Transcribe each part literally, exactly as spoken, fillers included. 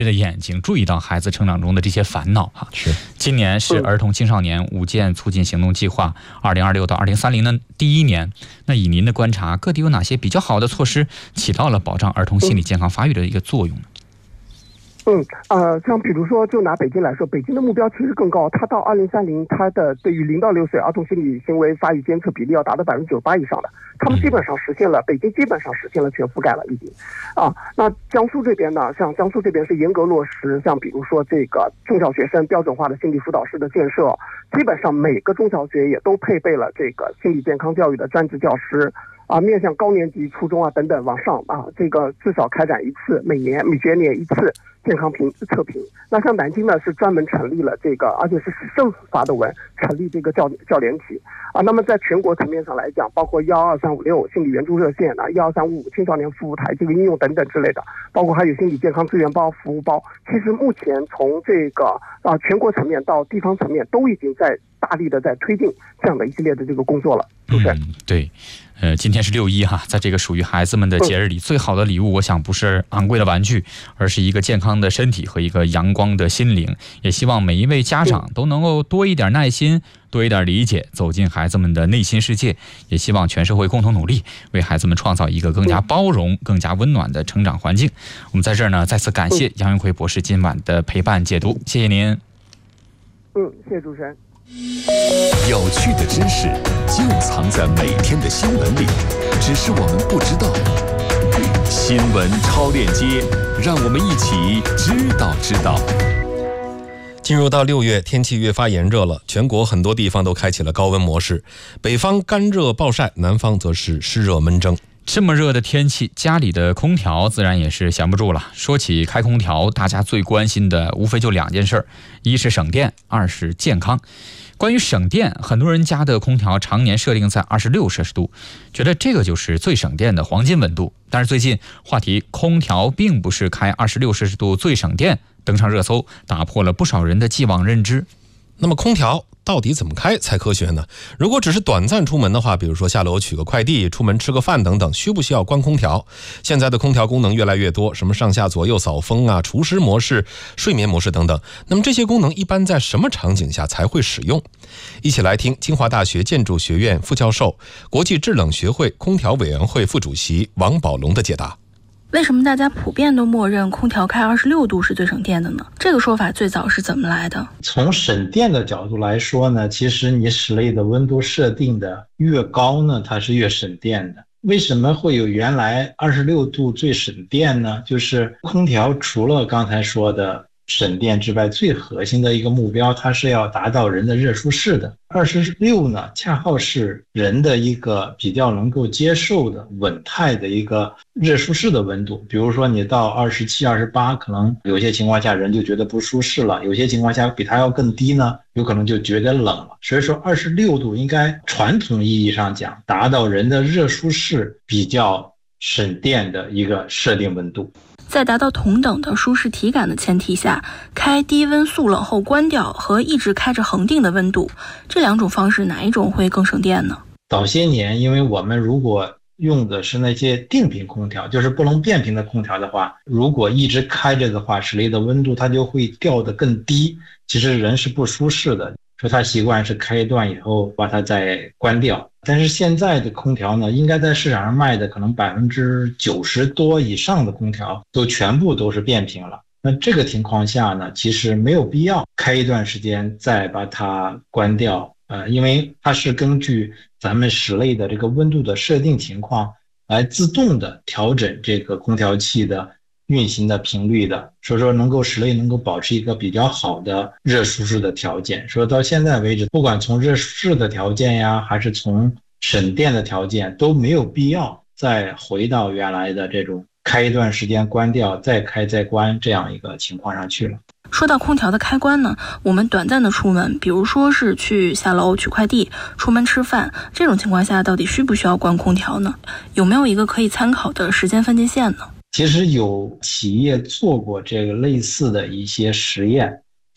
的眼睛注意到孩子成长中的这些烦恼哈。 是， 今年是儿童青少年五件促进行动计划二零二六到二零三零的第一年。那以您的观察，各地有哪些比较好的措施起到了保障儿童心理健康发育的一个作用呢？ 嗯，呃，像比如说，就拿北京来说，北京的目标其实更高，它到二零三零，它的对于零到六岁儿童心理行为发育监测比例要达到百分之九十八以上的，他们基本上实现了，北京基本上实现了全覆盖了已经。啊，那江苏这边呢，像江苏这边是严格落实，像比如说这个中小学生标准化的心理辅导室的建设，基本上每个中小学也都配备了这个心理健康教育的专职教师。啊，面向高年级、初中啊等等往上啊，这个至少开展一次，每年每学年一次健康评测评。那像南京呢，是专门成立了这个，而且是市政府发的文，成立这个教教联体啊。那么在全国层面上来讲，包括幺二三五六心理援助热线啊，幺二三五五青少年服务台这个应用等等之类的，包括还有心理健康资源包、服务包。其实目前从这个啊全国层面到地方层面，都已经在大力的在推进这样的一系列的这个工作了。主持人， 嗯，对。呃，今天是六一哈，在这个属于孩子们的节日里，最好的礼物，我想不是昂贵的玩具，而是一个健康的身体和一个阳光的心灵。也希望每一位家长都能够多一点耐心，多一点理解，走进孩子们的内心世界。也希望全社会共同努力，为孩子们创造一个更加包容、更加温暖的成长环境。我们在这儿呢，再次感谢杨元奎博士今晚的陪伴解读，谢谢您。 嗯，谢谢主持人。 有趣的知识就藏在每天的新闻里，只是我们不知道。新闻超链接，让我们一起知道知道。 进入到六月，天气越发炎热了，全国很多地方都开启了高温模式，北方干热暴晒，南方则是湿热闷蒸。 这么热的天气，家里的空调自然也是闲不住了。说起开空调，大家最关心的无非就两件事，一是省电，二是健康。关于省电，很多人家的空调常年设定在二十六摄氏度，觉得这个就是最省电的黄金温度。但是最近话题空调并不是开二十六摄氏度最省电登上热搜，打破了不少人的既往认知。 那么空调到底怎么开才科学呢？如果只是短暂出门的话，比如说下楼取个快递、出门吃个饭等等，需不需要关空调？现在的空调功能越来越多，什么上下左右扫风啊、除湿模式、睡眠模式等等。那么这些功能一般在什么场景下才会使用？一起来听清华大学建筑学院副教授、国际制冷学会空调委员会副主席王宝龙的解答。 为什么大家普遍都默认空调开二十六度是最省电的呢？这个说法最早是怎么来的？ 从省电的角度来说呢，其实你室内的温度设定的越高呢，它是越省电的。为什么会有原来二十六度最省电呢？就是空调除了刚才说的省电之外，最核心的一个目标，它是要达到人的热舒适的。二十六呢，恰好是人的一个比较能够接受的稳态的一个热舒适的温度。比如说你到二十七、二十八，可能有些情况下人就觉得不舒适了；有些情况下比它要更低呢，有可能就觉得冷了。所以说二十六度应该传统意义上讲，达到人的热舒适比较省电的一个设定温度。 在达到同等的舒适体感的前提下，开低温速冷后关掉和一直开着恒定的温度，这两种方式哪一种会更省电呢？ 早些年，因为我们如果用的是那些定频空调，就是不能变频的空调的话，如果一直开着的话，室内的温度它就会掉得更低，其实人是不舒适的。说他习惯是开一段以后把它再关掉，但是现在的空调呢，应该在市场上卖的可能百分之九十多以上的空调都全部都是变频了。那这个情况下呢，其实没有必要开一段时间再把它关掉，呃，因为它是根据咱们室内的这个温度的设定情况来自动的调整这个空调器的运行的频率的，所以说能够室内能够保持一个比较好的热舒适的条件。说到现在为止，不管从热舒适的条件呀，还是从省电的条件，都没有必要再回到原来的这种开一段时间关掉再开再关这样一个情况上去了。 说到空调的开关呢，我们短暂的出门，比如说是去下楼取快递、出门吃饭，这种情况下到底需不需要关空调呢？有没有一个可以参考的时间分界线呢？ 其实有企业做过这个类似的一些实验，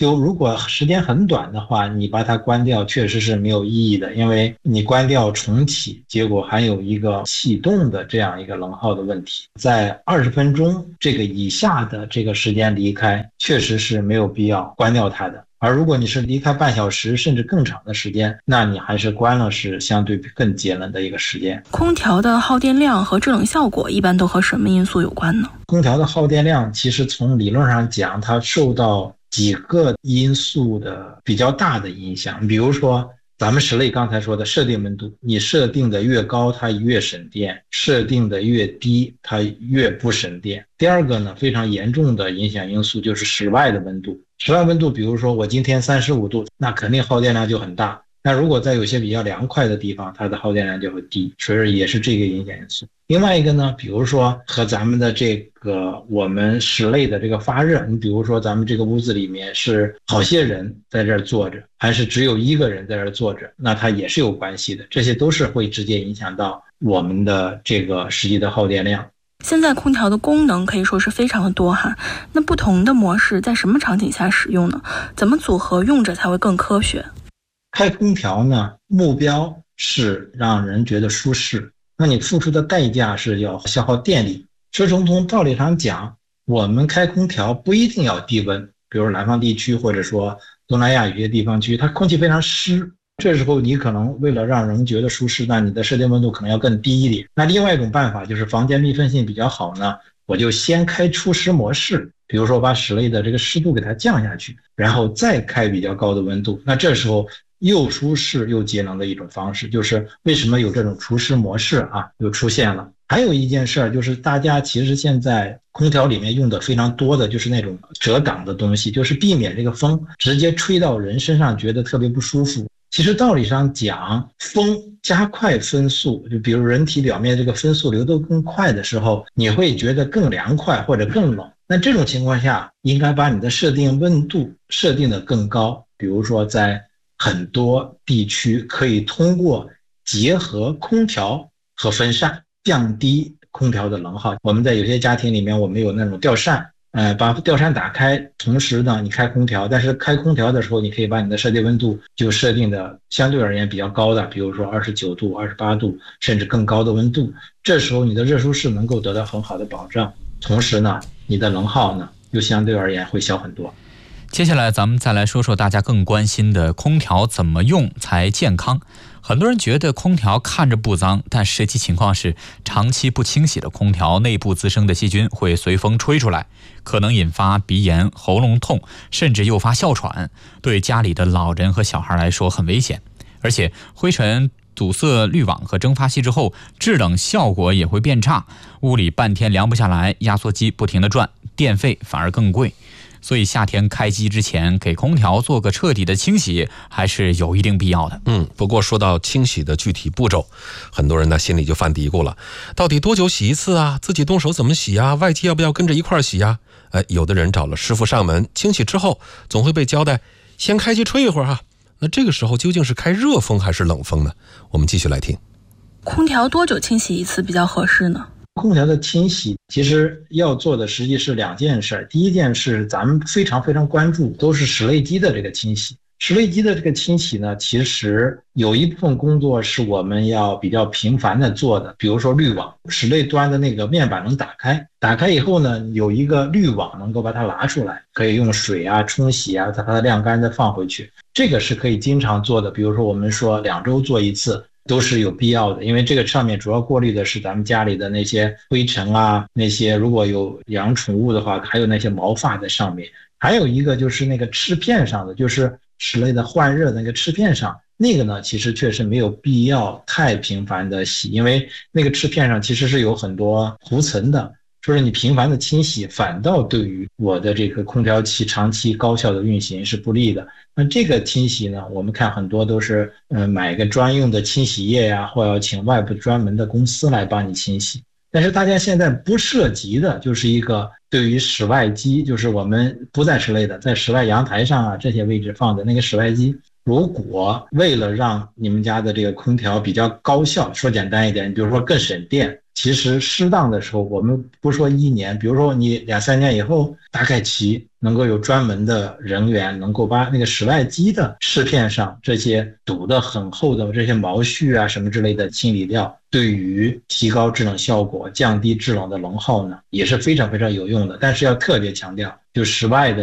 就如果时间很短的话，你把它关掉确实是没有意义的，因为你关掉重启，结果还有一个启动的这样一个能耗的问题。在二十分钟这个以下的这个时间离开，确实是没有必要关掉它的。而如果你是离开半小时甚至更长的时间，那你还是关了是相对更节能的一个时间。 空调的耗电量和制冷效果一般都和什么因素有关呢？ 空调的耗电量其实从理论上讲，它受到几个因素的比较大的影响。比如说咱们室内刚才说的设定温度，你设定的越高它越省电，设定的越低它越不省电。第二个呢，非常严重的影响因素就是室外的温度。室外温度比如说我今天三十五度，那肯定耗电量就很大。那如果在有些比较凉快的地方，它的耗电量就会低，所以也是这个影响因素。另外一个呢，比如说和咱们的这个我们室内的这个发热，你比如说咱们这个屋子里面是好些人在这儿坐着，还是只有一个人在这儿坐着，那它也是有关系的，这些都是会直接影响到我们的这个实际的耗电量。 现在空调的功能可以说是非常的多哈，那不同的模式在什么场景下使用呢？怎么组合用着才会更科学？ 开空调呢，目标是让人觉得舒适，那你付出的代价是要消耗电力。所以从从道理上讲，我们开空调不一定要低温，比如南方地区或者说东南亚有些地方区，它空气非常湿，这时候你可能为了让人觉得舒适，那你的设定温度可能要更低一点。那另外一种办法就是房间密封性比较好呢，我就先开除湿模式，比如说把室内的这个湿度给它降下去，然后再开比较高的温度，那这时候又舒适又节能的一种方式。就是为什么有这种除湿模式啊，又出现了。还有一件事儿，就是大家其实现在空调里面用的非常多的就是那种折挡的东西，就是避免这个风直接吹到人身上觉得特别不舒服。其实道理上讲，风加快风速，就比如人体表面这个风速流动更快的时候，你会觉得更凉快或者更冷。那这种情况下，应该把你的设定温度设定的更高，比如说在很多地区可以通过结合空调和风扇降低空调的能耗。我们在有些家庭里面，我们有那种吊扇，呃，把吊扇打开，同时呢你开空调，但是开空调的时候，你可以把你的设定温度就设定的相对而言比较高的，比如说二十九度、二十八度，甚至更高的温度。这时候你的热舒适能够得到很好的保障，同时呢，你的能耗呢又相对而言会小很多。 接下来咱们再来说说大家更关心的空调怎么用才健康。很多人觉得空调看着不脏，但实际情况是长期不清洗的空调内部滋生的细菌会随风吹出来，可能引发鼻炎、喉咙痛，甚至诱发哮喘，对家里的老人和小孩来说很危险。而且灰尘堵塞滤网和蒸发器之后，制冷效果也会变差，屋里半天凉不下来，压缩机不停地转，电费反而更贵。所以夏天开机之前给空调做个彻底的清洗还是有一定必要的。 嗯，不过说到清洗的具体步骤，很多人呢心里就犯嘀咕了，到底多久洗一次啊？自己动手怎么洗啊？外机要不要跟着一块洗啊？哎，有的人找了师傅上门清洗之后，总会被交代先开机吹一会儿啊。那这个时候究竟是开热风还是冷风呢？我们继续来听。 空调多久清洗一次比较合适呢？ 空调的清洗其实要做的实际是两件事。第一件事咱们非常非常关注，都是室内机的这个清洗。室内机的这个清洗呢，其实有一部分工作是我们要比较频繁的做的，比如说滤网，室内端的那个面板能打开，打开以后呢，有一个滤网能够把它拿出来，可以用水啊冲洗啊，再把它晾干再放回去，这个是可以经常做的。比如说我们说两周做一次都是有必要的，因为这个上面主要过滤的是咱们家里的那些灰尘啊，那些如果有养宠物的话，还有那些毛发在上面。还有一个就是那个翅片上的，就是室内的换热的那个翅片上，那个呢其实确实没有必要太频繁的洗，因为那个翅片上其实是有很多涂层的，就是你频繁的清洗反倒对于我的这个空调器长期高效的运行是不利的。那这个清洗呢，我们看很多都是呃买一个专用的清洗液呀、啊，或要请外部专门的公司来帮你清洗。但是大家现在不涉及的就是一个对于室外机，就是我们不在室内的，在室外阳台上啊这些位置放的那个室外机，如果为了让你们家的这个空调比较高效，说简单一点，比如说更省电， 其实适当的时候，我们不说一年，比如说你两三年以后，大概其能够有专门的人员能够把那个室外机的饰片上这些堵得很厚的这些毛絮啊什么之类的清理掉，对于提高制冷效果、降低制冷的能耗呢，也是非常非常有用的。但是要特别强调，就室外的